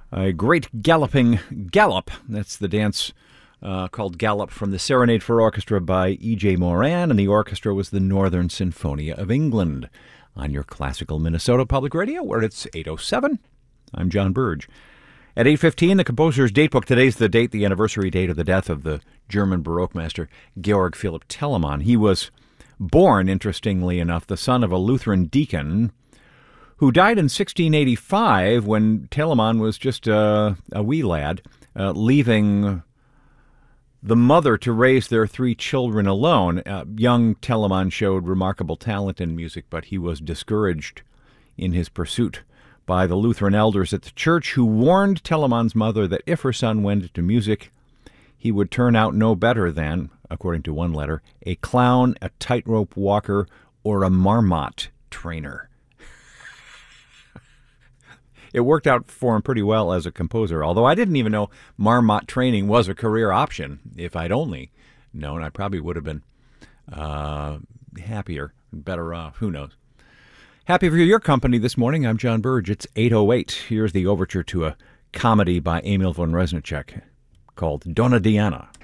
A great galloping gallop. That's the dance called Gallop from the Serenade for Orchestra by E.J. Moran, and the orchestra was the Northern Sinfonia of England on your classical Minnesota Public Radio, where it's 8:07. I'm John Burge. At 8:15, the composer's datebook. Today's the date, the anniversary date of the death of the German Baroque master Georg Philipp Telemann. He was born, interestingly enough, the son of a Lutheran deacon who died in 1685 when Telemann was just a wee lad, leaving the mother to raise their 3 children alone. Young Telemann showed remarkable talent in music, but he was discouraged in his pursuit by the Lutheran elders at the church, who warned Telemann's mother that if her son went into music, he would turn out no better than, according to one letter, a clown, a tightrope walker, or a marmot trainer. It worked out for him pretty well as a composer, although I didn't even know marmot training was a career option. If I'd only known, I probably would have been happier, better off. Who knows? Happy for your company this morning. I'm John Burge. It's 8:08. Here's the overture to a comedy by Emil von Reznicek called Donna Diana.